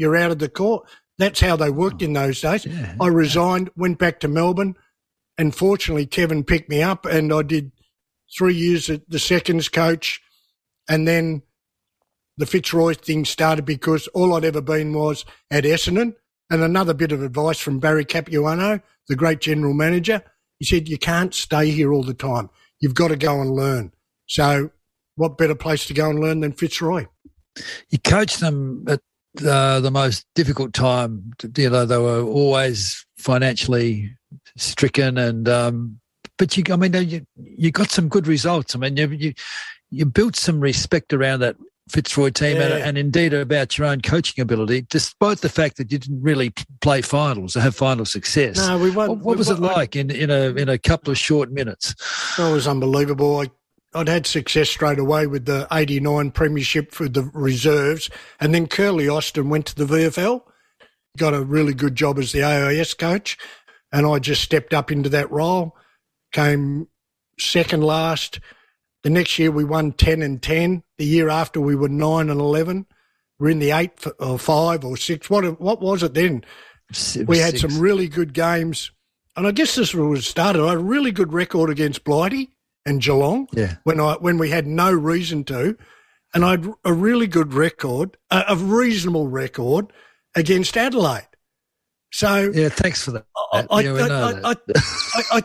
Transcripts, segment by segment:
you're out of the court. That's how they worked in those days. Yeah. I resigned, went back to Melbourne, and fortunately Kevin picked me up, and I did 3 years at the seconds coach, and then the Fitzroy thing started because all I'd ever been was at Essendon. And another bit of advice from Barry Capuano, the great general manager, he said, you can't stay here all the time. You've got to go and learn. So what better place to go and learn than Fitzroy? You coached them at the most difficult time. They were always financially stricken, and but you got some good results. I mean, you built some respect around that Fitzroy team, and indeed about your own coaching ability, despite the fact that you didn't really play finals or have final success. No, we won. What was it like in a couple of short minutes? It was unbelievable. I'd had success straight away with the 89 premiership for the reserves, and then Curly Austin went to the VFL, got a really good job as the AIS coach, and I just stepped up into that role, came second last. The next year we won 10 and 10. The year after we were 9 and 11. We're in the 8 or 5 or 6. What was it then? We had some really good games, and I guess this was started. I had a really good record against Blighty and Geelong when we had no reason to, and I had a really good record, a reasonable record against Adelaide. So thanks for that. I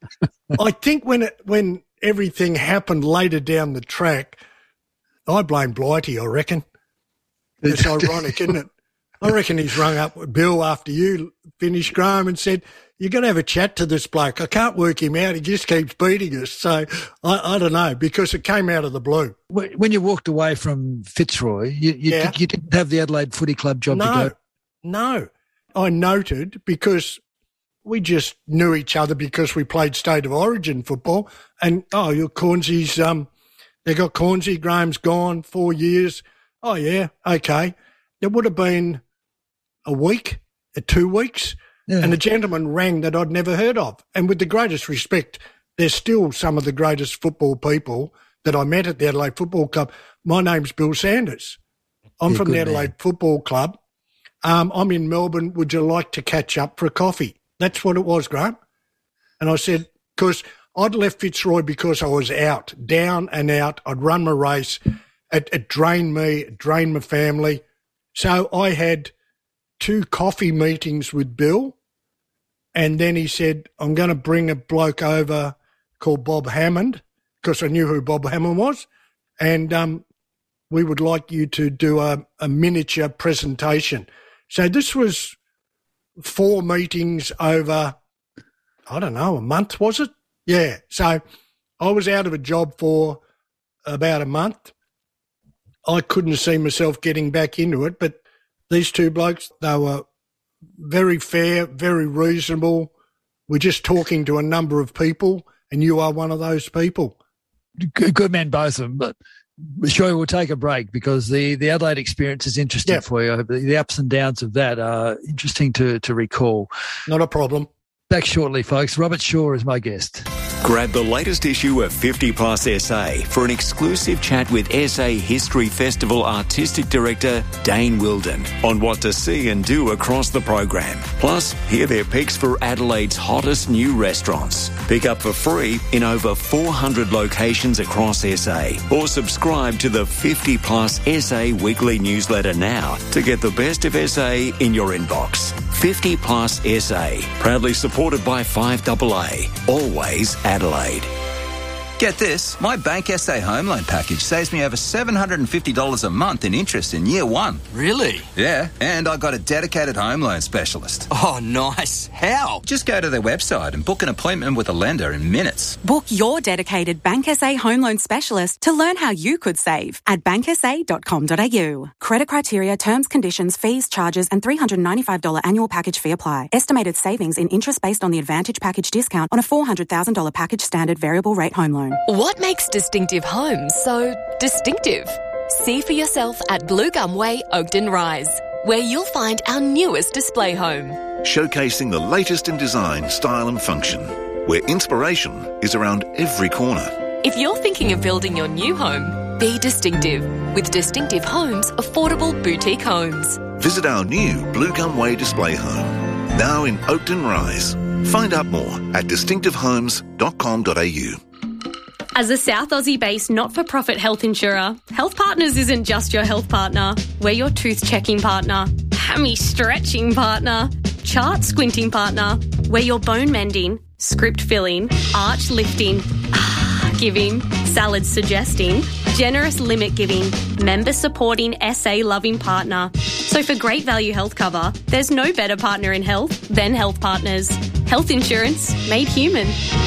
think when everything happened later down the track, I blame Blighty, I reckon. It's ironic, isn't it? I reckon he's rung up Bill after you finished, Graham, and said, you've got to have a chat to this bloke. I can't work him out. He just keeps beating us. So I don't know, because it came out of the blue. When you walked away from Fitzroy, you didn't have the Adelaide Footy Club job to go? No. I noted, because we just knew each other because we played State of Origin football, and, your Cornsy's, they got Cornsey, Graham's gone 4 years. Oh, yeah, okay. There would have been a week, 2 weeks, and a gentleman rang that I'd never heard of. And with the greatest respect, they're still some of the greatest football people that I met at the Adelaide Football Club. My name's Bill Sanders. I'm from the Adelaide Football Club. I'm in Melbourne. Would you like to catch up for a coffee? That's what it was, Graham. And I said, because I'd left Fitzroy because I was out, down and out. I'd run my race. It drained me, it drained my family. So I had 2 coffee meetings with Bill, and then he said, I'm going to bring a bloke over called Bob Hammond, because I knew who Bob Hammond was, and we would like you to do a miniature presentation. So this was 4 meetings over, I don't know, a month, was it? Yeah. So I was out of a job for about a month. I couldn't see myself getting back into it, but these 2 blokes, they were very fair, very reasonable. We're just talking to a number of people, and you are one of those people. Good men, both of them, but sure, we'll take a break because the Adelaide experience is interesting for you. The ups and downs of that are interesting to recall. Not a problem. Back shortly, folks. Robert Shaw is my guest. Grab the latest issue of 50 Plus SA for an exclusive chat with SA History Festival Artistic Director Dane Wilden on what to see and do across the program. Plus, hear their picks for Adelaide's hottest new restaurants. Pick up for free in over 400 locations across SA, or subscribe to the 50 Plus SA weekly newsletter now to get the best of SA in your inbox. 50 Plus SA, proudly supported by 5AA, always Adelaide. Get this, my Bank SA home loan package saves me over $750 a month in interest in year 1. Really? Yeah, and I got a dedicated home loan specialist. Oh, nice. How? Just go to their website and book an appointment with a lender in minutes. Book your dedicated Bank SA home loan specialist to learn how you could save at banksa.com.au. Credit criteria, terms, conditions, fees, charges and $395 annual package fee apply. Estimated savings in interest based on the Advantage package discount on a $400,000 package standard variable rate home loan. What makes distinctive homes so distinctive? See for yourself at Blue Gum Way, Oakden Rise, where you'll find our newest display home. Showcasing the latest in design, style and function, where inspiration is around every corner. If you're thinking of building your new home, Be distinctive with Distinctive Homes affordable boutique homes. Visit our new Blue Gum Way display home, now in Oakton Rise. Find out more at distinctivehomes.com.au. As a South Aussie-based not-for-profit health insurer, Health Partners isn't just your health partner. We're your tooth-checking partner, hammy-stretching partner, chart-squinting partner. We're your bone-mending, script-filling, arch-lifting, giving, salad-suggesting, generous limit-giving, member-supporting, SA-loving partner. So for great value health cover, there's no better partner in health than Health Partners. Health insurance made human.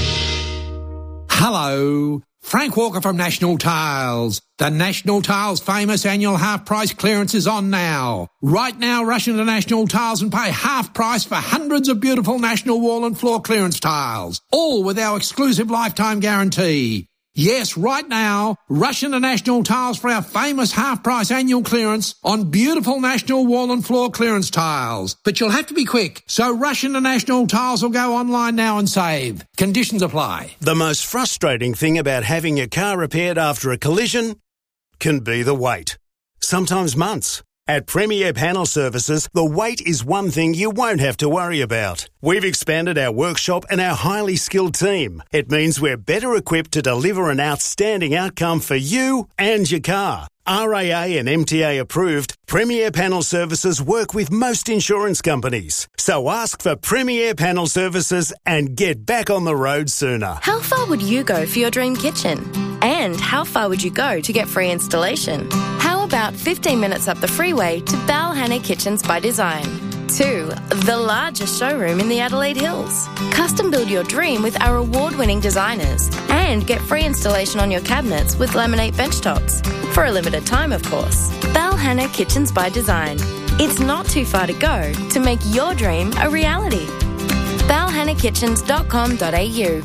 Hello, Frank Walker from National Tiles. The National Tiles famous annual half-price clearance is on now. Right now, rush into National Tiles and pay half price for hundreds of beautiful National wall and floor clearance tiles, all with our exclusive lifetime guarantee. Yes, right now, rush into National Tiles for our famous half-price annual clearance on beautiful National wall and floor clearance tiles. But you'll have to be quick, so rush into National Tiles or go online now and save. Conditions apply. The most frustrating thing about having your car repaired after a collision can be the wait. Sometimes months. At Premier Panel Services, the wait is one thing you won't have to worry about. We've expanded our workshop and our highly skilled team. It means we're better equipped to deliver an outstanding outcome for you and your car. RAA and MTA approved, Premier Panel Services work with most insurance companies. So ask for Premier Panel Services and get back on the road sooner. How far would you go for your dream kitchen? And how far would you go to get free installation? How about 15 minutes up the freeway to Balhanna Kitchens by Design? 2. The largest showroom in the Adelaide Hills. Custom build your dream with our award-winning designers and get free installation on your cabinets with laminate benchtops. For a limited time, of course. Balhanna Kitchens by Design. It's not too far to go to make your dream a reality. balhannakitchens.com.au.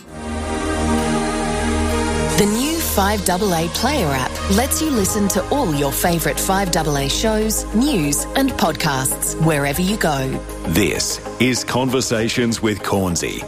The new 5AA Player app lets you listen to all your favourite 5AA shows, news and podcasts wherever you go. This is Conversations with Cornsey.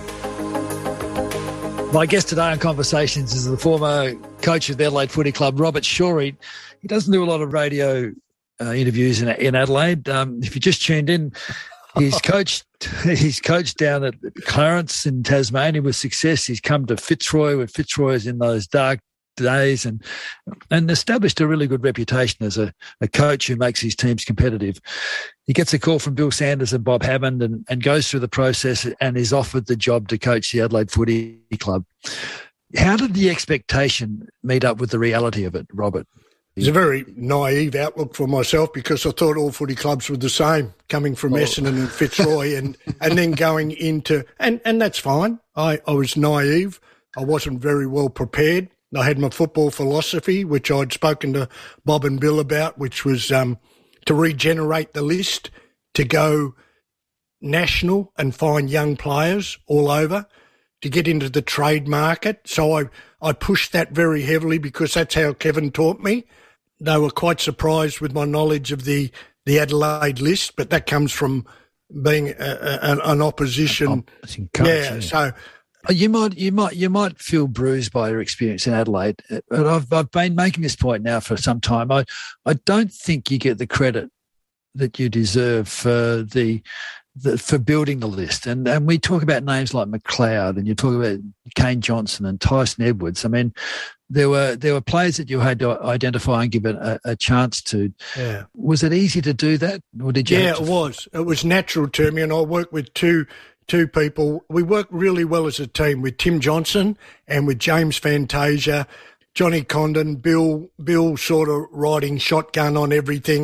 My guest today on Conversations is the former coach of the Adelaide Footy Club, Robert Shorey. He doesn't do a lot of radio interviews in Adelaide. If you just tuned in, he's coached down at Clarence in Tasmania with success. He's come to Fitzroy with Fitzroy's in those dark days and established a really good reputation as a coach who makes his teams competitive. He gets a call from Bill Sanders and Bob Hammond and goes through the process and is offered the job to coach the Adelaide Footy Club. How did the expectation meet up with the reality of it, Robert? It's a very naive outlook for myself because I thought all footy clubs were the same, coming from Essendon and Fitzroy and then going into – and that's fine. I was naive. I wasn't very well prepared. I had my football philosophy, which I'd spoken to Bob and Bill about, which was to regenerate the list, to go national and find young players all over, to get into the trade market. So I pushed that very heavily because that's how Kevin taught me. They were quite surprised with my knowledge of the Adelaide list, but that comes from being an opposition coach. Yeah, so you might feel bruised by your experience in Adelaide, but I've been making this point now for some time. I don't think you get the credit that you deserve for for building the list. And we talk about names like McLeod and you talk about Kane Johnson and Tyson Edwards. I mean, there were players that you had to identify and give a chance to. Yeah. Was it easy to do that? Or did you? Yeah, it was. It was natural to me, and I worked with two people. We worked really well as a team with Tim Johnson and with James Fantasia, Johnny Condon, Bill sort of riding shotgun on everything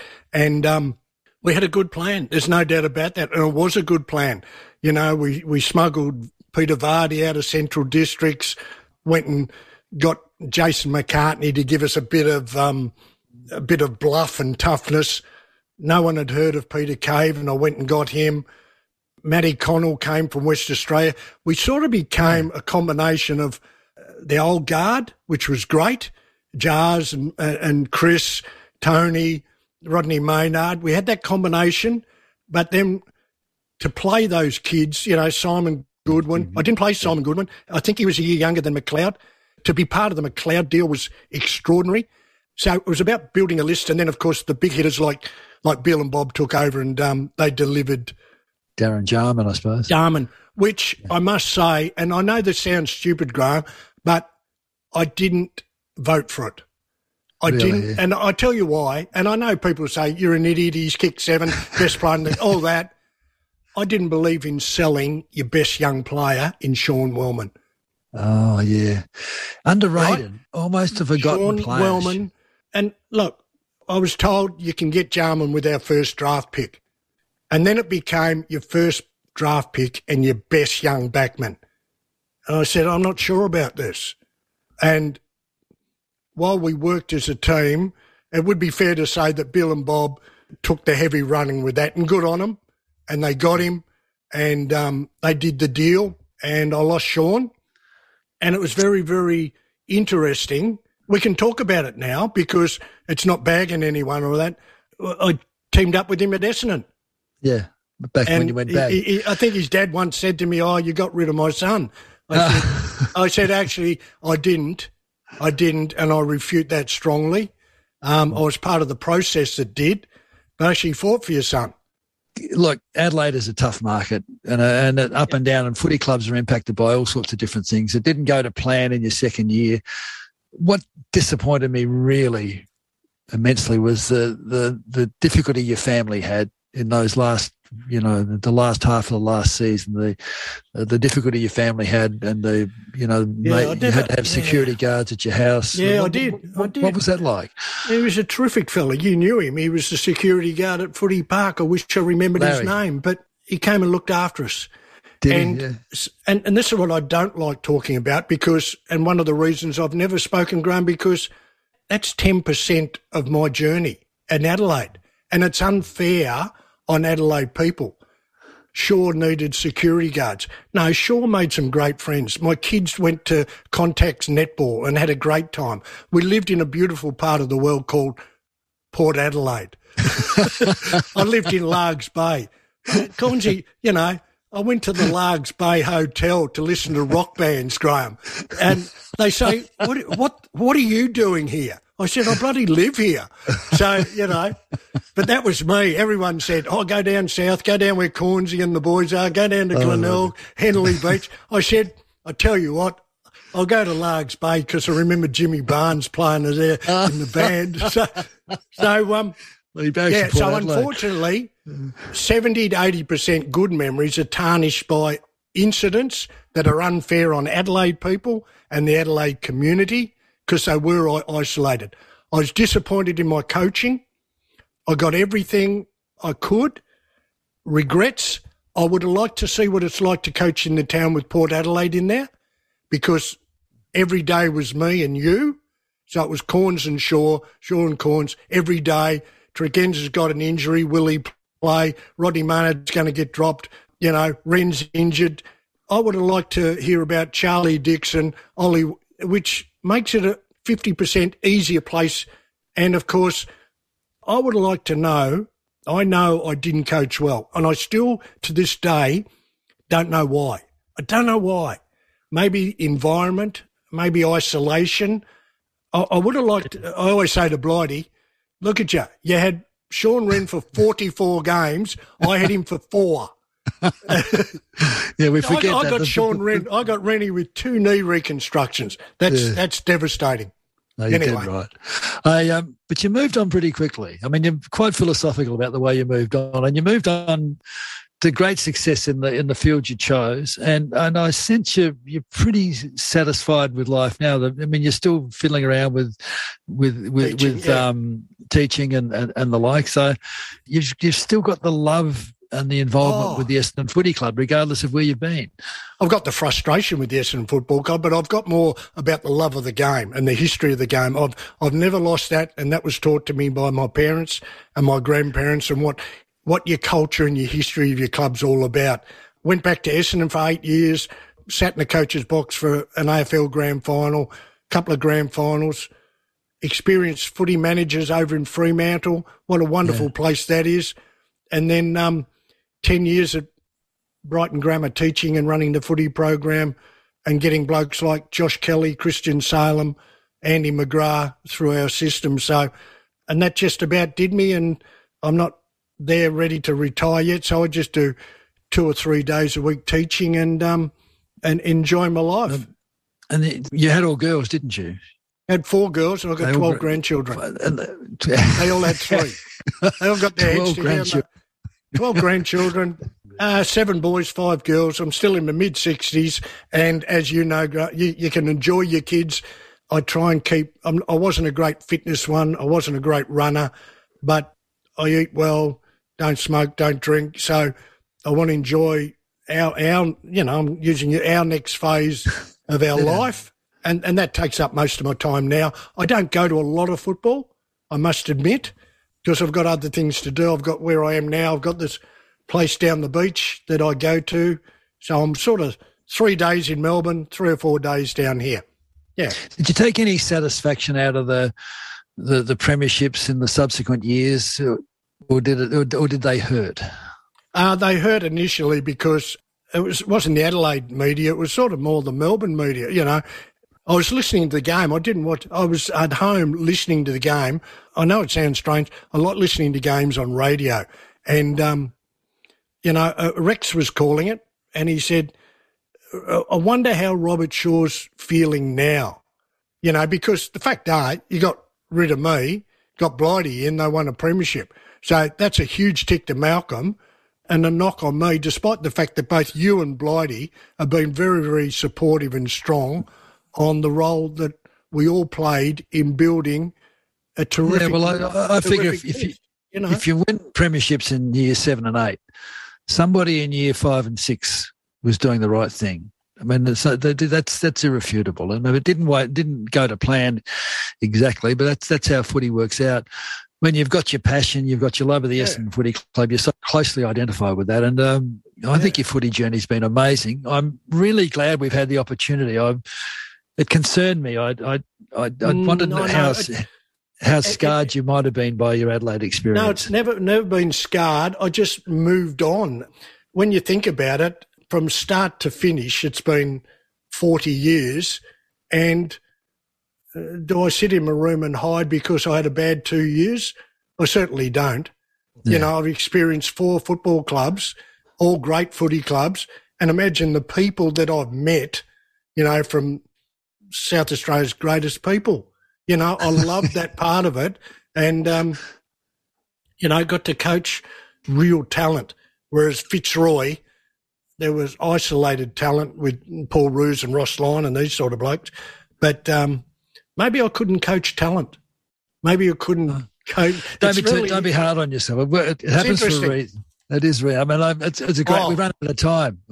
we had a good plan. There's no doubt about that. And it was a good plan. You know, we smuggled Peter Vardy out of Central Districts, went and got Jason McCartney to give us a bit of bluff and toughness. No one had heard of Peter Cave, and I went and got him. Matty Connell came from West Australia. We sort of became a combination of the old guard, which was great, Jars and Chris, Tony, Rodney Maynard. We had that combination, but then to play those kids, you know, Simon Goodwin. I didn't play Simon Goodwin. I think he was a year younger than McLeod. to be part of the McLeod deal was extraordinary. So it was about building a list, and then, of course, the big hitters like Bill and Bob took over, and they delivered. Darren Jarman, I suppose. Jarman, which I must say, and I know this sounds stupid, Graham, but I didn't vote for it. I didn't, yeah. And I tell you why, and I know people say, you're an idiot, he's kicked 7, best player, all that. I didn't believe in selling your best young player in Sean Wellman. Oh, yeah. Underrated, right? Almost a forgotten player. Sean Wellman. And look, I was told you can get Jarman with our first draft pick. And then it became your first draft pick and your best young backman. And I said, I'm not sure about this. And while we worked as a team, it would be fair to say that Bill and Bob took the heavy running with that, and good on them. And they got him, and they did the deal, and I lost Sean. And it was very, very interesting. We can talk about it now because it's not bagging anyone or that. I teamed up with him at Essendon. Yeah, back when you went back. I think his dad once said to me, you got rid of my son. I said, actually, I didn't, and I refute that strongly. I was part of the process that did, but I actually fought for your son. Look, Adelaide is a tough market, and up and down, and footy clubs are impacted by all sorts of different things. It didn't go to plan in your second year. What disappointed me really immensely was the difficulty your family had in those last, the last half of the last season, the difficulty your family had, and you had to have security guards at your house. Yeah, I did. What was that like? He was a terrific fella. You knew him. He was the security guard at Footy Park. I wish I remembered his name, but he came and looked after us. And this is what I don't like talking about because, and one of the reasons I've never spoken, Graham, because that's 10% of my journey in Adelaide, and it's unfair on Adelaide people. Shaw needed security guards. No, Shaw made some great friends. My kids went to Contacts netball and had a great time. We lived in a beautiful part of the world called Port Adelaide. I lived in Largs Bay. Cornsey, I went to the Largs Bay Hotel to listen to rock bands, Graham, and they say, what are you doing here? I said, I bloody live here. So, but that was me. Everyone said, go down south, go down where Cornsey and the boys are, go down to Glenelg, Henley Beach. I said, I tell you what, I'll go to Largs Bay because I remember Jimmy Barnes playing there in the band. So unfortunately, 70 to 80% good memories are tarnished by incidents that are unfair on Adelaide people and the Adelaide community because they were isolated. I was disappointed in my coaching. I got everything I could. Regrets, I would have liked to see what it's like to coach in the town with Port Adelaide in there because every day was me and you. So it was Corns and Shaw and Corns every day. Tregenza's got an injury. Will he play? Rodney Maynard's going to get dropped. Wren's injured. I would have liked to hear about Charlie Dixon, Ollie, which makes it a 50% easier place. And, of course, I would have liked to know, I know I didn't coach well, and I still, to this day, don't know why. I don't know why. Maybe environment, maybe isolation. I would have liked, I always say to Blighty, look at you. You had Sean Wren for 44 games. I had him for 4. Yeah, we forget I got Sean Wren. I got Rennie with 2 knee reconstructions. That's devastating. No, you did right. But you moved on pretty quickly. I mean, you're quite philosophical about the way you moved on, and you moved on to great success in the field you chose. And I sense you're pretty satisfied with life now. You're still fiddling around with teaching and the like. So you've still got the love and the involvement with the Essendon Footy Club, regardless of where you've been. I've got the frustration with the Essendon Football Club, but I've got more about the love of the game and the history of the game. I've never lost that, and that was taught to me by my parents and my grandparents and what your culture and your history of your club's all about. Went back to Essendon for 8 years, sat in the coach's box for an AFL grand final, a couple of grand finals, experienced footy managers over in Fremantle. What a wonderful place that is. And then 10 years at Brighton Grammar teaching and running the footy program, and getting blokes like Josh Kelly, Christian Salem, Andy McGrath through our system. So, and that just about did me, and I'm not there ready to retire yet, so I just do 2 or 3 days a week teaching and enjoy my life. And you had all girls, didn't you? I had 4 girls and I got 12 grandchildren. They all had 3. They all got their heads together. 12 grandchildren, 7 boys, 5 girls. I'm still in my mid-60s, and as you know, you can enjoy your kids. I try and keep I wasn't a great fitness one. I wasn't a great runner, but I eat well, don't smoke, don't drink. So I want to enjoy our I'm using our next phase of our life, and that takes up most of my time now. I don't go to a lot of football, I must admit, because I've got other things to do. I've got where I am now. I've got this place down the beach that I go to. So I'm sort of 3 days in Melbourne, 3 or 4 days down here. Yeah. Did you take any satisfaction out of the premierships in the subsequent years, or did they hurt? They hurt initially because it wasn't the Adelaide media. It was sort of more the Melbourne media. You know, I was listening to the game. I didn't watch. I was at home listening to the game. I know it sounds strange. I like listening to games on radio, and Rex was calling it, and he said, I wonder how Robert Shaw's feeling now, because the fact are, you got rid of me, got Blighty in, they won a premiership. So that's a huge tick to Malcolm and a knock on me, despite the fact that both you and Blighty have been very, very supportive and strong on the role that we all played in building a terrific... Yeah, well, I figure if you win premierships in year 7 and 8, somebody in year 5 and 6 was doing the right thing. I mean, that's irrefutable, and it didn't go to plan exactly, but that's how footy works out. When you've got your passion, you've got your love of the Essendon Footy Club, you're so closely identified with that, and I think your footy journey's been amazing. I'm really glad we've had the opportunity. It concerned me. I wondered how scarred you might have been by your Adelaide experience. No, it's never been scarred. I just moved on. When you think about it, from start to finish, it's been 40 years. And do I sit in my room and hide because I had a bad 2 years? I certainly don't. Yeah. I've experienced 4 football clubs, all great footy clubs, and imagine the people that I've met, from South Australia's greatest people. I love that part of it. And, got to coach real talent, whereas Fitzroy, there was isolated talent with Paul Roos and Ross Lyon and these sort of blokes. But maybe I couldn't coach talent. Maybe I couldn't coach. Don't be hard on yourself. It happens for a reason. It is real. I mean, it's a great. We run out of time.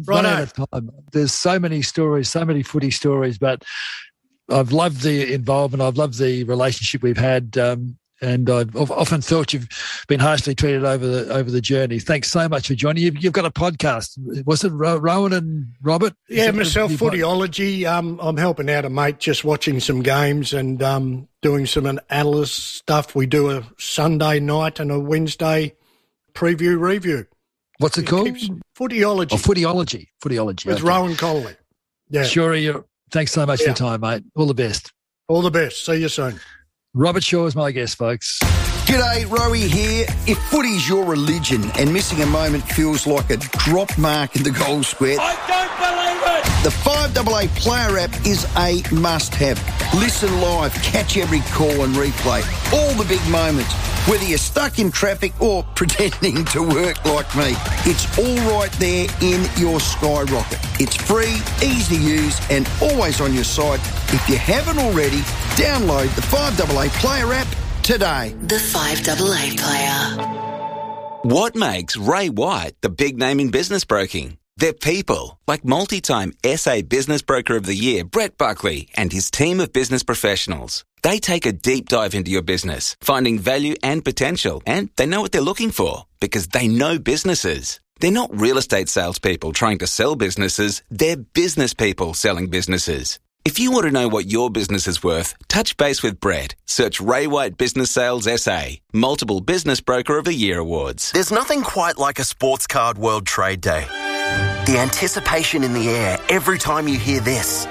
There's so many stories, so many footy stories, but I've loved the involvement. I've loved the relationship we've had, and I've often thought you've been harshly treated over the journey. Thanks so much for joining. You've got a podcast. Was it Rowan and Robert? Yeah, myself, Footyology. I'm helping out a mate, just watching some games and doing some analyst stuff. We do a Sunday night and a Wednesday preview review. What's it called? Footyology. Oh, Footyology. Footyology. With Rowan Coley. Yeah. Sure. Thanks so much for your time, mate. All the best. All the best. See you soon. Robert Shaw is my guest, folks. G'day, Rowie here. If footy's your religion and missing a moment feels like a drop mark in the goal square, I don't believe it! The 5AA Player app is a must-have. Listen live, catch every call and replay. All the big moments. Whether you're stuck in traffic or pretending to work like me, it's all right there in your Skyrocket. It's free, easy to use and always on your side. If you haven't already, download the 5AA Player app today. The 5AA Player. What makes Ray White the big name in business broking? They're people, like multi-time SA Business Broker of the Year, Brett Buckley, and his team of business professionals. They take a deep dive into your business, finding value and potential, and they know what they're looking for because they know businesses. They're not real estate salespeople trying to sell businesses, they're business people selling businesses. If you want to know what your business is worth, touch base with Brett. Search Ray White Business Sales SA. Multiple Business Broker of the Year awards. There's nothing quite like a sports card World Trade Day. The anticipation in the air every time you hear this.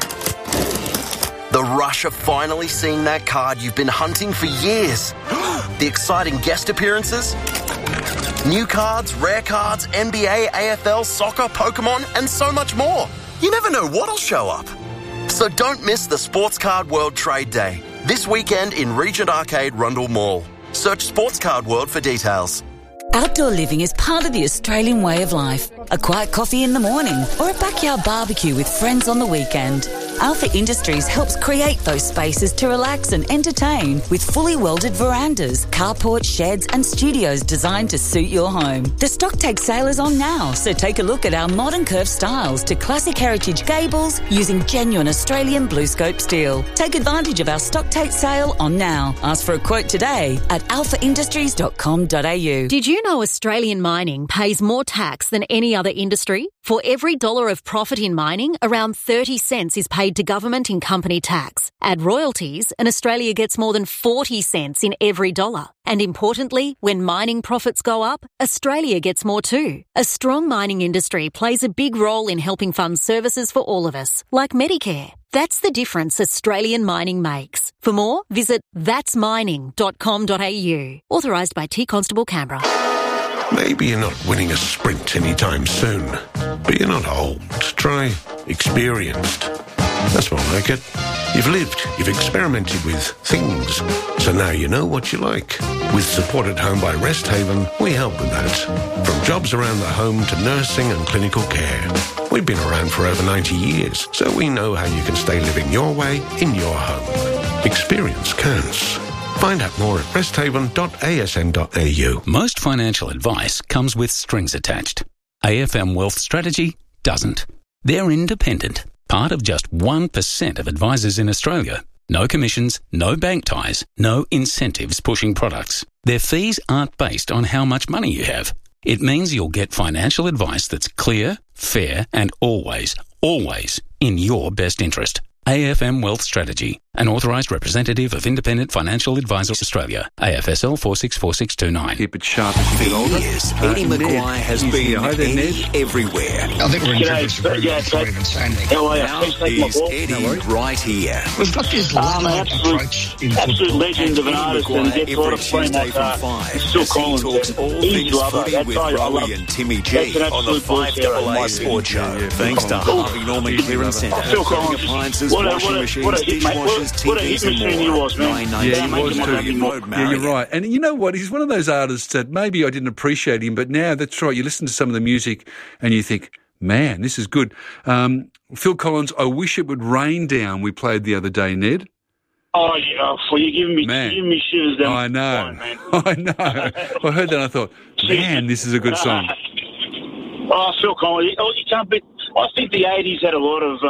The rush of finally seeing that card you've been hunting for years. The exciting guest appearances. New cards, rare cards, NBA, AFL, soccer, Pokemon, and so much more. You never know what'll show up. So don't miss the Sports Card World Trade Day. This weekend in Regent Arcade, Rundle Mall. Search Sports Card World for details. Outdoor living is part of the Australian way of life. A quiet coffee in the morning or a backyard barbecue with friends on the weekend. Alpha Industries helps create those spaces to relax and entertain with fully welded verandas, carports, sheds and studios designed to suit your home. The Stocktake sale is on now, so take a look at our modern curved styles to classic heritage gables using genuine Australian BlueScope steel. Take advantage of our Stocktake sale on now. Ask for a quote today at alphaindustries.com.au. Did you know Australian mining pays more tax than any other industry? For every dollar of profit in mining, around 30 cents is paid to government in company tax. Add royalties, and Australia gets more than 40 cents in every dollar. And importantly, when mining profits go up, Australia gets more too. A strong mining industry plays a big role in helping fund services for all of us, like Medicare. That's the difference Australian mining makes. For more, visit thatsmining.com.au. Authorised by T Constable Canberra. Maybe you're not winning a sprint anytime soon, but you're not old. Try experienced. That's more like it. You've lived, you've experimented with things, so now you know what you like. With Support at Home by Rest Haven, we help with that. From jobs around the home to nursing and clinical care. We've been around for over 90 years, so we know how you can stay living your way in your home. Experience counts. Find out more at resthaven.asn.au. Most financial advice comes with strings attached. AFM Wealth Strategy doesn't. They're independent, part of just 1% of advisors in Australia. No commissions, no bank ties, no incentives pushing products. Their fees aren't based on how much money you have. It means you'll get financial advice that's clear, fair, and always in your best interest. AFM Wealth Strategy, an authorised representative of Independent Financial Advisors Australia, AFSL 464629. Keep it sharp as you get older. Years, Eddie Maguire has been Eddie everywhere. I think we're in Jeffers for even saying that. Now here's Eddie right here. We've got this ladylike approach in football. Absolute legend of an artist, and gets a lot of fame like that. Still Collins. Talks all things footy with Rowie and Timmy G on the 5AA Sport Show. Thanks to Harvey Norman Clearance Centre. Still Collins. Appliances, washing machines, dishwashers, TVs and more. Yeah, he was too. Yeah, you're right. And you know what? He's one of those artists that maybe I didn't appreciate him, but now that's right. You listen to some of the music and you think, man, this is good. Phil Collins, I Wish It Would Rain Down, we played the other day, Ned. Oh, yeah. Well, you're giving me shivers down. I know. I know. I heard that and I thought, man, this is a good song. Phil Collins. You can't beat. I think the 80s had a lot of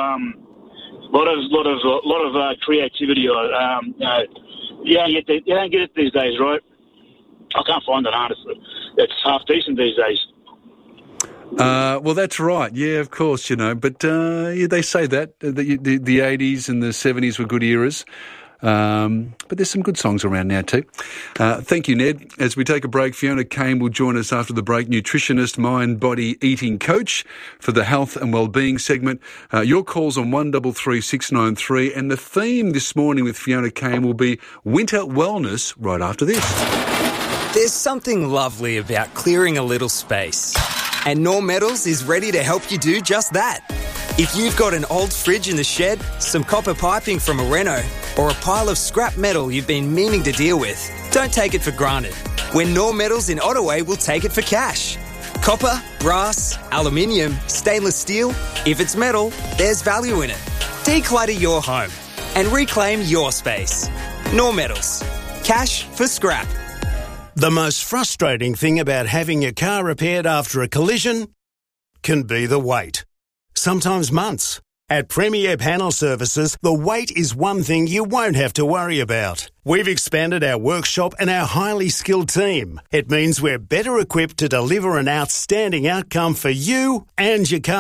creativity. You don't get it these days, right? I can't find an artist that's half decent these days. Well, that's right. Yeah, of course, you know. But they say that the 80s and the 70s were good eras. But there's some good songs around now too. Thank you, Ned. As we take a break, Fiona Kane will join us after the break, nutritionist, mind, body, eating coach for the health and wellbeing segment. Your calls on 133693, and the theme this morning with Fiona Kane will be winter wellness right after this. There's something lovely about clearing a little space, and Norm Metals is ready to help you do just that. If you've got an old fridge in the shed, some copper piping from a reno, or a pile of scrap metal you've been meaning to deal with, don't take it for granted. When Norm Metals in Ottaway will take it for cash. Copper, brass, aluminium, stainless steel, if it's metal, there's value in it. Declutter your home and reclaim your space. Norm Metals. Cash for scrap. The most frustrating thing about having your car repaired after a collision can be the wait. Sometimes months. At Premier Panel Services, the wait is one thing you won't have to worry about. We've expanded our workshop and our highly skilled team. It means we're better equipped to deliver an outstanding outcome for you and your car.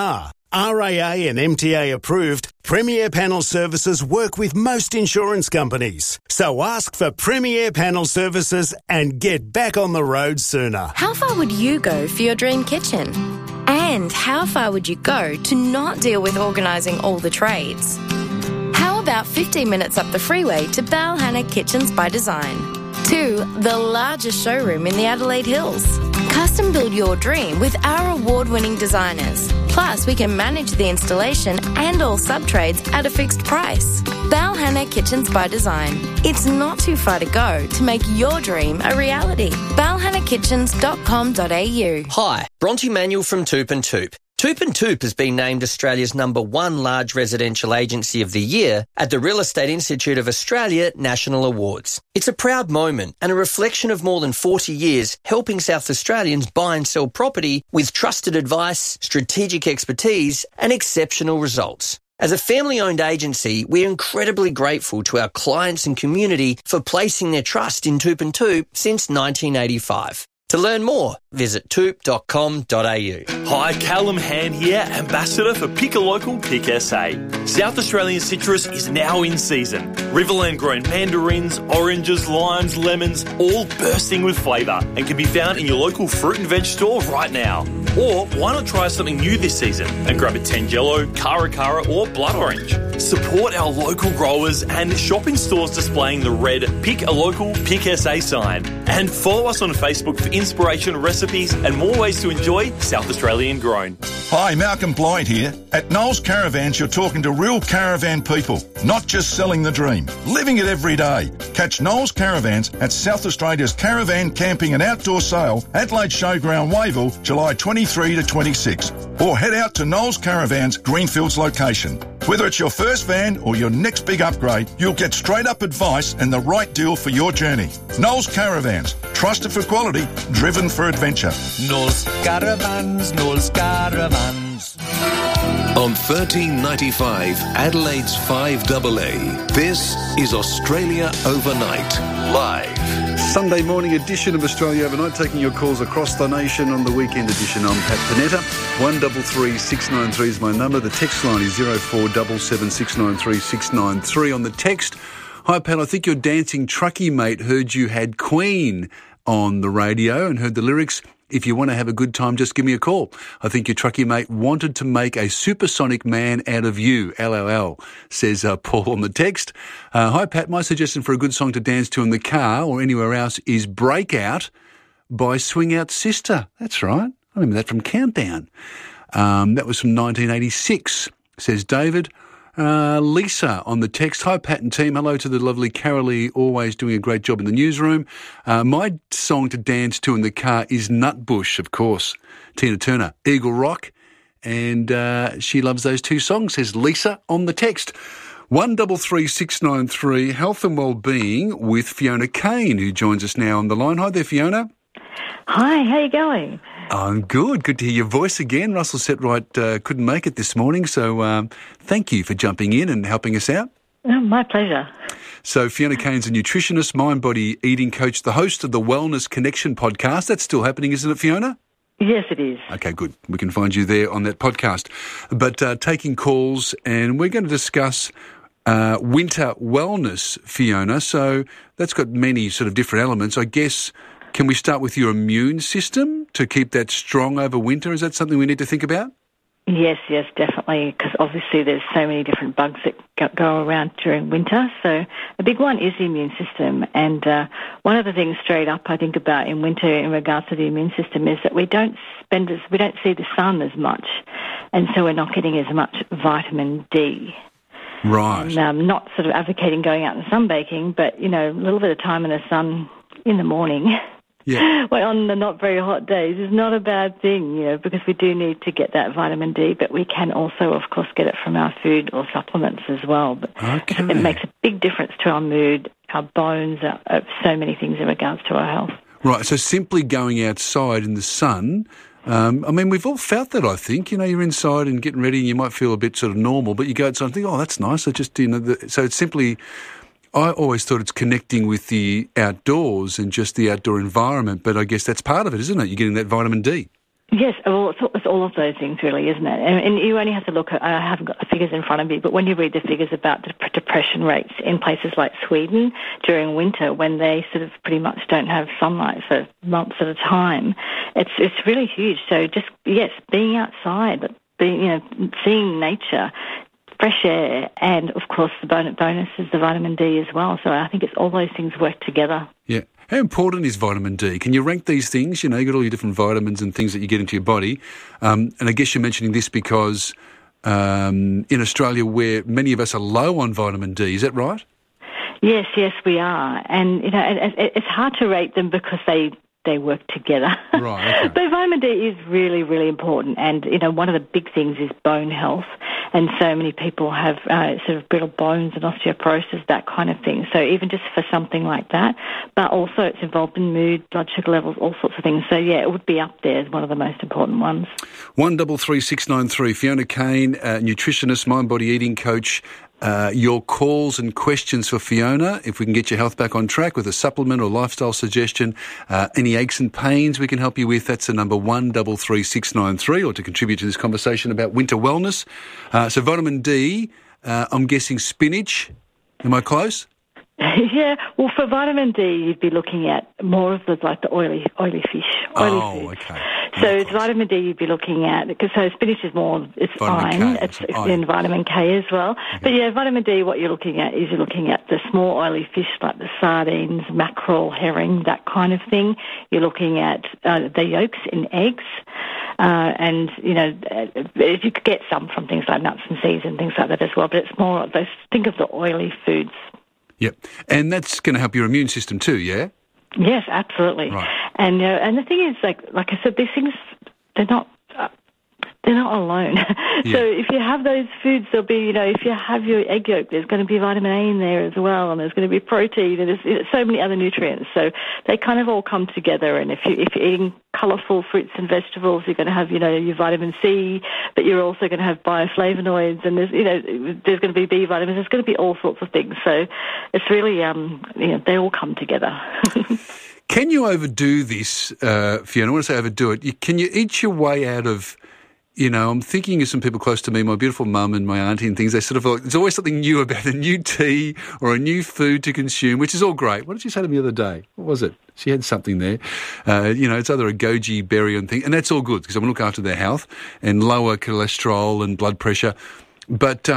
RAA and MTA approved, Premier Panel Services work with most insurance companies. So ask for Premier Panel Services and get back on the road sooner. How far would you go for your dream kitchen? And how far would you go to not deal with organising all the trades? How about 15 minutes up the freeway to Balhanna Kitchens by Design? 2, the largest showroom in the Adelaide Hills. Custom build your dream with our award-winning designers. Plus, we can manage the installation and all sub-trades at a fixed price. Balhanna Kitchens by Design. It's not too far to go to make your dream a reality. balhannakitchens.com.au. Hi, Bronte Manuel from Toop and Toop. Toop and Toop has been named Australia's #1 large residential agency of the year at the Real Estate Institute of Australia National Awards. It's a proud moment and a reflection of more than 40 years helping South Australians buy and sell property with trusted advice, strategic expertise and exceptional results. As a family-owned agency, we're incredibly grateful to our clients and community for placing their trust in Toop and Toop since 1985. To learn more, visit toop.com.au. Hi, Callum Hand here, Ambassador for Pick a Local, Pick SA. South Australian citrus is now in season. Riverland grown mandarins, oranges, limes, lemons, all bursting with flavour and can be found in your local fruit and veg store right now. Or why not try something new this season and grab a Tangelo, Cara Cara or Blood Orange. Support our local growers and shop in stores displaying the red Pick a Local, Pick SA sign. And follow us on Facebook for inspiration, recipes and more ways to enjoy South Australian grown. Hi, Malcolm Blight here. At Knowles Caravans, you're talking to real caravan people, not just selling the dream, living it every day. Catch Knowles Caravans at South Australia's Caravan Camping and Outdoor Sale, Adelaide Showground, Wayville, July 23 to 26. Or head out to Knowles Caravans, Greenfields location. Whether it's your first van or your next big upgrade, you'll get straight up advice and the right deal for your journey. Knowles Caravans, trusted for quality, driven for adventure. Knowles Caravans, Knowles Caravans. On 1395, Adelaide's 5AA, this is Australia Overnight, live. Sunday morning edition of Australia Overnight, taking your calls across the nation on the weekend edition. I'm Pat Panetta. 133 693 is my number. The text line is 0477 693 693. On the text, hi Pat, I think your dancing truckie mate heard you had Queen on the radio and heard the lyrics. If you want to have a good time, just give me a call. I think your truckie mate wanted to make a supersonic man out of you. LOL, says Paul on the text. Hi, Pat. My suggestion for a good song to dance to in the car or anywhere else is Breakout by Swing Out Sister. That's right. I remember that from Countdown. That was from 1986, says David. Lisa on the text. Hi, Pat and team. Hello to the lovely Carolee, always doing a great job in the newsroom. My song to dance to in the car is Nutbush, of course. Tina Turner, Eagle Rock. And she loves those two songs, says Lisa on the text. 133693, Health and Wellbeing with Fiona Kane, who joins us now on the line. Hi there, Fiona. Hi, how you going? I'm good. Good to hear your voice again. Russell Setright couldn't make it this morning, so thank you for jumping in and helping us out. Oh, my pleasure. So Fiona Kane's a nutritionist, mind-body eating coach, the host of the Wellness Connection podcast. That's still happening, isn't it, Fiona? Yes, it is. Okay, good. We can find you there on that podcast. But taking calls, and we're going to discuss winter wellness, Fiona. So that's got many sort of different elements. I guess, can we start with your immune system to keep that strong over winter? Is that something we need to think about? Yes, definitely, because obviously there's so many different bugs that go around during winter. So a big one is the immune system. And one of the things straight up I think about in winter in regards to the immune system is that we don't see the sun as much, and so we're not getting as much vitamin D. Right. And I'm not sort of advocating going out and sunbaking, but, a little bit of time in the sun in the morning. Yeah. Well, on the not very hot days is not a bad thing, because we do need to get that vitamin D, but we can also, of course, get it from our food or supplements as well. But it makes a big difference to our mood, our bones, so many things in regards to our health. Right, so simply going outside in the sun, we've all felt that, I think. You're inside and getting ready and you might feel a bit sort of normal, but you go outside and think, oh, that's nice. So so it's simply... I always thought it's connecting with the outdoors and just the outdoor environment, but I guess that's part of it, isn't it? You're getting that vitamin D. Yes, well, it's all of those things, really, isn't it? And you only have to look at, I haven't got the figures in front of me, but when you read the figures about the depression rates in places like Sweden during winter, when they sort of pretty much don't have sunlight for months at a time, it's really huge. So just, yes, being outside, seeing nature, fresh air, and, of course, the bonus is the vitamin D as well. So I think it's all those things work together. Yeah. How important is vitamin D? Can you rank these things? You got all your different vitamins and things that you get into your body. And I guess you're mentioning this because in Australia where many of us are low on vitamin D, is that right? Yes, we are. And, it's hard to rate them because they work together. Right, okay. But vitamin D is really, really important. And, one of the big things is bone health. And so many people have sort of brittle bones and osteoporosis, that kind of thing. So even just for something like that. But also it's involved in mood, blood sugar levels, all sorts of things. So, yeah, it would be up there as one of the most important ones. 133693. Fiona Kane, nutritionist, mind-body eating coach. Your calls and questions for Fiona, if we can get your health back on track with a supplement or lifestyle suggestion, any aches and pains we can help you with, that's the number 133693, or to contribute to this conversation about winter wellness. So vitamin D, I'm guessing spinach. Am I close? Yeah, well, for vitamin D, you'd be looking at more of the oily fish, oily foods. Okay. So it's vitamin D you'd be looking at, because spinach is more, it's iron, it's in vitamin K as well. Okay. But yeah, vitamin D, what you're looking at is you're looking at the small oily fish like the sardines, mackerel, herring, that kind of thing. You're looking at the yolks in eggs. And, if you could get some from things like nuts and seeds and things like that as well, but it's more, think of the oily foods. Yep. And that's going to help your immune system too, yeah? Yes, absolutely. Right. And the thing is, like I said, these things, they're not alone. Yeah. So if you have those foods, there'll be, if you have your egg yolk, there's going to be vitamin A in there as well, and there's going to be protein, and there's so many other nutrients. So they kind of all come together. And if you're eating colourful fruits and vegetables, you're going to have, your vitamin C, but you're also going to have bioflavonoids, and there's going to be B vitamins. There's going to be all sorts of things. So it's really, they all come together. Can you overdo this, Fiona? When I say overdo it, can you eat your way out of... I'm thinking of some people close to me, my beautiful mum and my auntie and things. They sort of like, there's always something new about a new tea or a new food to consume, which is all great. What did she say to me the other day? What was it? She had something there. It's either a goji berry and thing, and that's all good because I want to look after their health and lower cholesterol and blood pressure. But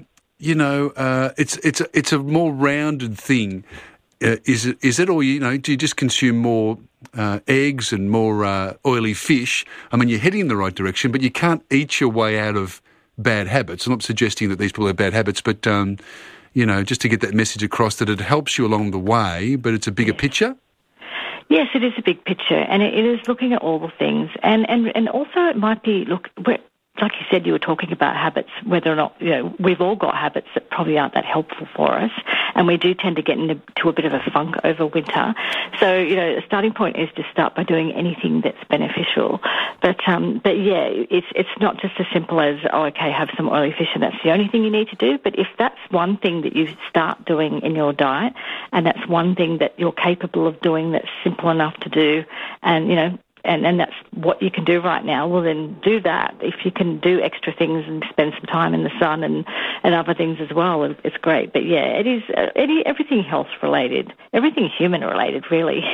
it's a more rounded thing. Is it, or do you just consume more eggs and more oily fish? I mean, you're heading in the right direction, but you can't eat your way out of bad habits. I'm not suggesting that these people have bad habits, but just to get that message across that it helps you along the way, but it's a bigger picture. Yes, it is a big picture, and it is looking at all the things, and also it might be like you said, you were talking about habits, whether or not, we've all got habits that probably aren't that helpful for us, and we do tend to get into a bit of a funk over winter. So, the starting point is to start by doing anything that's beneficial. But yeah, it's not just as simple as, have some oily fish and that's the only thing you need to do. But if that's one thing that you start doing in your diet, and that's one thing that you're capable of doing that's simple enough to do, and, and that's what you can do right now, well, then do that. If you can do extra things and spend some time in the sun and other things as well, it's great. But, yeah, it is everything health-related, everything human-related, really.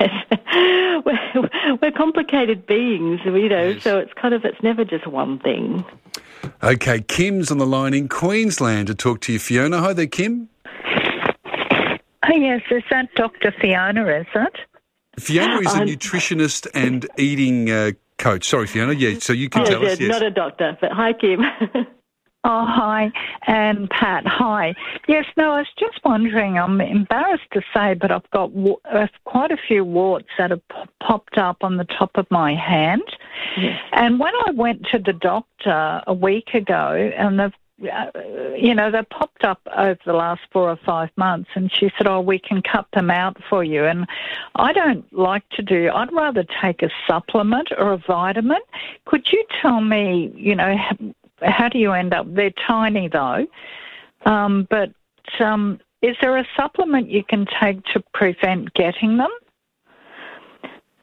We're complicated beings, Yes. So it's never just one thing. Okay, Kim's on the line in Queensland to talk to you, Fiona. Hi there, Kim. Oh, yes, is that Dr. Fiona, is it? Fiona is a nutritionist and eating coach. Sorry, Fiona. Yeah, so you can tell us. Yes. Not a doctor, but hi, Kim. Oh, hi. And Pat, hi. Yes, no, I was just wondering, I'm embarrassed to say, but I've got quite a few warts that have popped up on the top of my hand. Yes. And when I went to the doctor a week ago, and they popped up over the last 4 or 5 months, and she said, we can cut them out for you. And I don't like I'd rather take a supplement or a vitamin. Could you tell me, how do you end up? They're tiny though, but is there a supplement you can take to prevent getting them?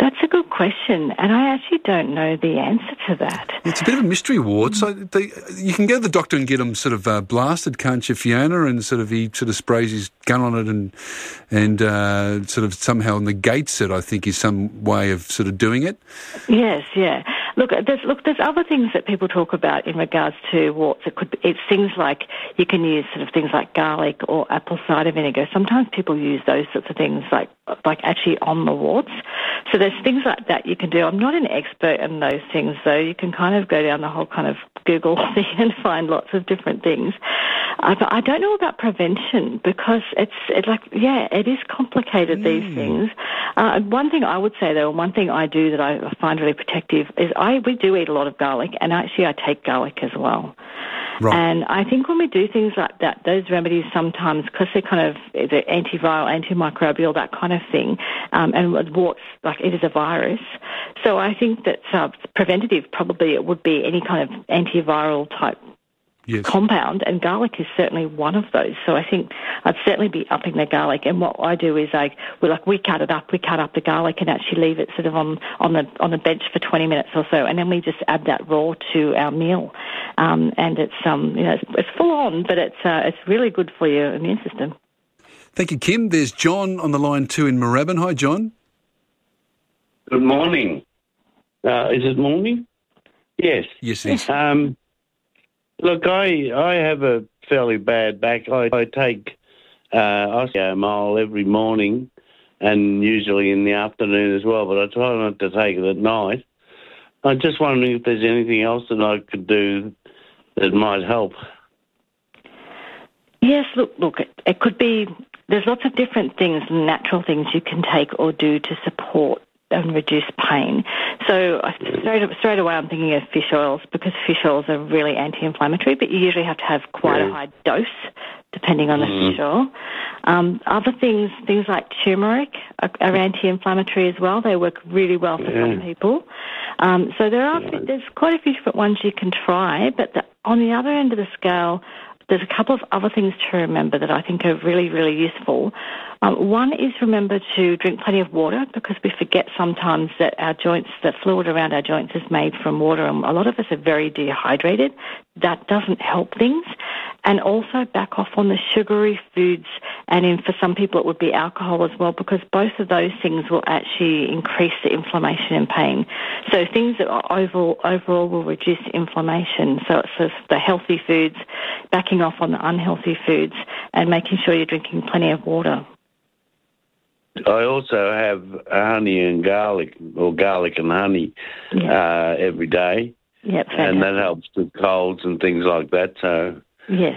That's a good question, and I actually don't know the answer to that. It's a bit of a mystery ward. So you can go to the doctor and get them sort of blasted, can't you, Fiona? And he sort of sprays his gun on it and sort of somehow negates it, I think, is some way of sort of doing it. Yes, yeah. Look, there's other things that people talk about in regards to warts. It's things like you can use sort of things like garlic or apple cider vinegar. Sometimes people use those sorts of things like actually on the warts. So there's things like that you can do. I'm not an expert in those things, though. You can kind of go down the whole kind of Google thing and find lots of different things. But I don't know about prevention because it is complicated, these things. One thing I would say, though, and one thing I do that I find really protective is we do eat a lot of garlic, and actually I take garlic as well. Right. And I think when we do things like that, those remedies sometimes, because they're kind of they're antiviral, antimicrobial, that kind of thing, and warts, like it is a virus. So I think that preventative probably it would be any kind of antiviral type compound, and garlic is certainly one of those. So I think I'd certainly be upping the garlic. And what I do is we cut up the garlic and actually leave it sort of on the bench for 20 minutes or so, and then we just add that raw to our meal. And it's it's full on, but it's really good for your immune system. Thank you, Kim. There's John on the line too in Moorabbin. Hi, John. Good morning. Is it morning? Yes. Yes, it is. Look, I have a fairly bad back. I take Osteomol every morning and usually in the afternoon as well, but I try not to take it at night. I'm just wondering if there's anything else that I could do that might help. Yes, look, it could be, there's lots of different things, natural things you can take or do to support and reduce pain. So straight away I'm thinking of fish oils, because fish oils are really anti-inflammatory, but you usually have to have quite a high dose depending on the fish oil. Other things like turmeric are anti-inflammatory as well. They work really well for some people. So there's quite a few different ones you can try, but on the other end of the scale, there's a couple of other things to remember that I think are really, really useful. One is remember to drink plenty of water, because we forget sometimes that our joints, the fluid around our joints is made from water, and a lot of us are very dehydrated. That doesn't help things. And also back off on the sugary foods, and for some people it would be alcohol as well, because both of those things will actually increase the inflammation and pain. So things that are overall will reduce inflammation. So it's just the healthy foods, backing off on the unhealthy foods, and making sure you're drinking plenty of water. I also have honey and garlic, or garlic and honey, every day. Yep, and that helps with colds and things like that. So yes,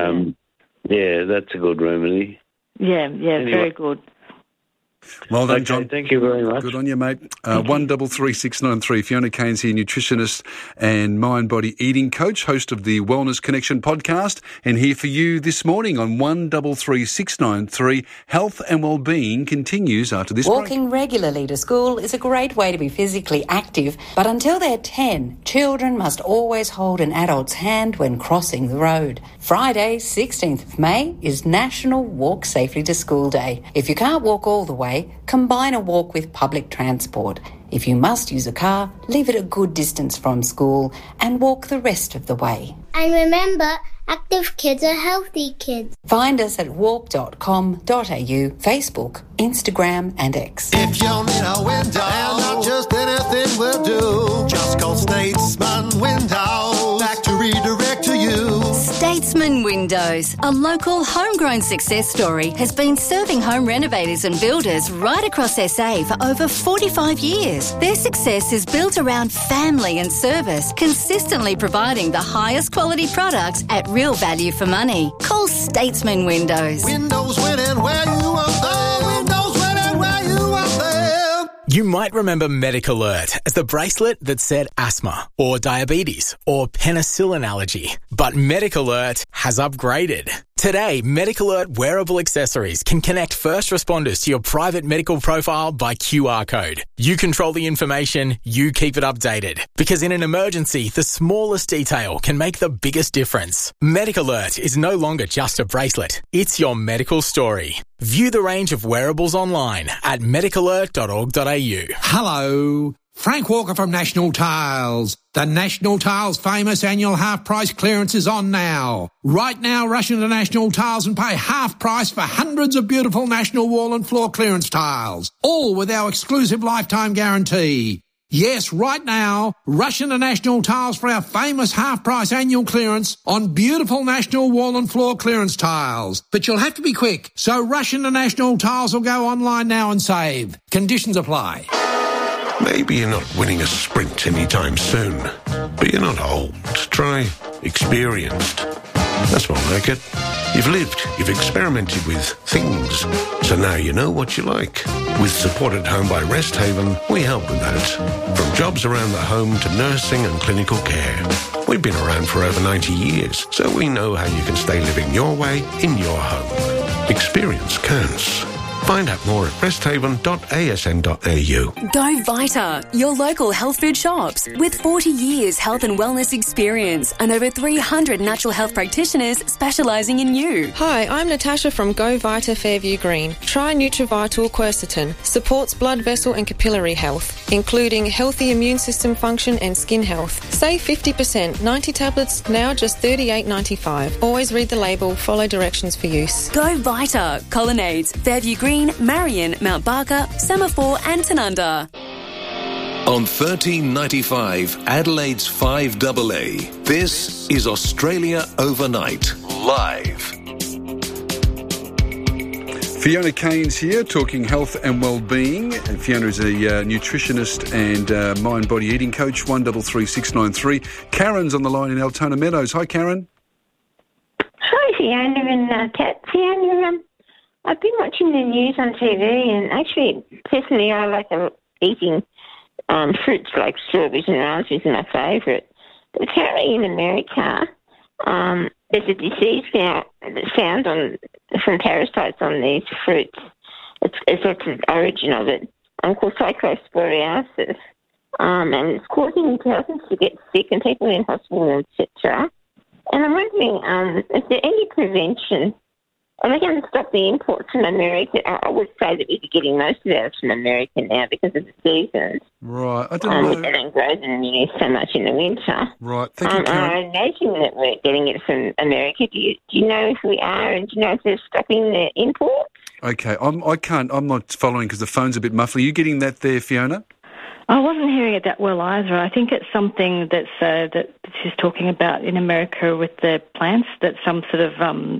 that's a good remedy. Yeah, anyway. Very good. Well done, John. Thank you very much. Good on you, mate. 133693. Fiona Cairns here, nutritionist and mind-body eating coach, host of the Wellness Connection podcast, and here for you this morning on 133693. Health and wellbeing continues after this break. Walking regularly to school is a great way to be physically active, but until they're 10, children must always hold an adult's hand when crossing the road. Friday, 16th of May, is National Walk Safely to School Day. If you can't walk all the way, combine a walk with public transport. If you must use a car, leave it a good distance from school and walk the rest of the way. And remember, active kids are healthy kids. Find us at walk.com.au, Facebook, Instagram and X. If you need a window, and not just anything will do, just call Statesman Windows back to redirect to you. Statesman Windows, a local homegrown success story, has been serving home renovators and builders right across SA for over 45 years. Their success is built around family and service, consistently providing the highest quality products at real value for money. Call Statesman Windows. Windows winning where you want them. Windows winning where you want them. You might remember MedicAlert as the bracelet that said asthma or diabetes or penicillin allergy. But MedicAlert has upgraded Today, Medical Alert wearable accessories can connect first responders to your private medical profile by QR code. You control the information, you keep it updated. Because in an emergency, the smallest detail can make the biggest difference. Medical Alert is no longer just a bracelet. It's your medical story. View the range of wearables online at medicalert.org.au. Hello. Frank Walker from National Tiles. The National Tiles famous annual half price clearance is on now. Right now, rush into National Tiles and pay half price for hundreds of beautiful National wall and floor clearance tiles, all with our exclusive lifetime guarantee. Yes, right now, rush into National Tiles for our famous half price annual clearance on beautiful National wall and floor clearance tiles. But you'll have to be quick, so rush into National Tiles or go online now and save. Conditions apply. Maybe you're not winning a sprint anytime soon, but you're not old. Try experienced. That's more like it. You've lived, you've experimented with things, so now you know what you like. With support at home by Rest Haven, we help with that. From jobs around the home to nursing and clinical care. We've been around for over 90 years, so we know how you can stay living your way in your home. Experience counts. Find out more at resthaven.asn.au. Go Vita, your local health food shops. With 40 years health and wellness experience and over 300 natural health practitioners specialising in you. Hi, I'm Natasha from Go Vita Fairview Green. Try Nutrivital Quercetin. Supports blood vessel and capillary health, including healthy immune system function and skin health. Save 50%. 90 tablets, now just $38.95. Always read the label, follow directions for use. Go Vita. Colonnades, Fairview Green, Marion, Mount Barker, Semaphore and Tanunda. On 1395 Adelaide's 5AA, this is Australia Overnight, live. Fiona Kane's here talking health and well-being. And Fiona is a nutritionist and mind-body eating coach, 133693. Karen's on the line in Altona Meadows. Hi, Karen. Hi, Fiona and Kat. Fiona, I've been watching the news on TV, and actually, personally, I like eating fruits like strawberries and raspberries are my favourite. But apparently in America, there's a disease now that's found from parasites on these fruits. It's the origin of it, called Cyclosporiasis, and it's causing thousands to get sick and people in hospital, etc. And I'm wondering, is there any prevention? Are they going to stop the imports from America? I would say that we'd be getting most of ours from America now because of the seasons. Right, I don't know. They don't grow them so much in the winter. Right, thank you, Karen. I imagine that we're getting it from America. Do you know if we are, and do you know if they're stopping the imports? Okay, I'm not following because the phone's a bit muffly. Are you getting that there, Fiona? I wasn't hearing it that well either. I think it's something that she's talking about in America with the plants, that some sort of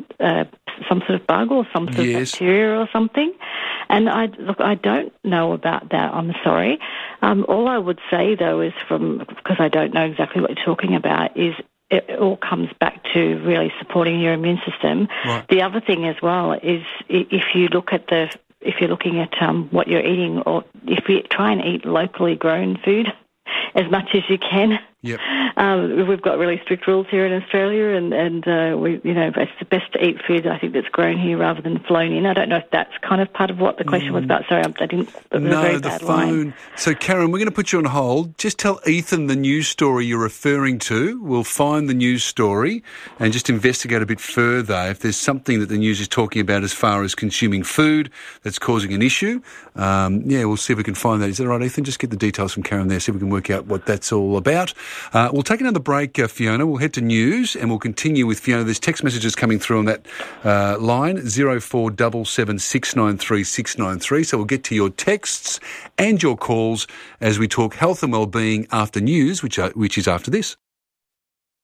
bug or some sort of bacteria or something. And I don't know about that. I'm sorry. All I would say though is because I don't know exactly what you're talking about, is it all comes back to really supporting your immune system. Right. The other thing as well is if you're looking at what you're eating, or if you try and eat locally grown food as much as you can. Yep. We've got really strict rules here in Australia, and it's best to eat food, I think, that's grown here rather than flown in. I don't know if that's kind of part of what the question was about. Sorry, I didn't. It was a very bad line. So, Karen, we're going to put you on hold. Just tell Ethan the news story you're referring to. We'll find the news story and just investigate a bit further if there's something that the news is talking about as far as consuming food that's causing an issue. We'll see if we can find that. Is that right, Ethan? Just get the details from Karen there, see if we can work out what that's all about. We'll take another break, Fiona. We'll head to news and we'll continue with Fiona. There's text messages coming through on that line, 0477693693. So we'll get to your texts and your calls as we talk health and wellbeing after news, which is after this.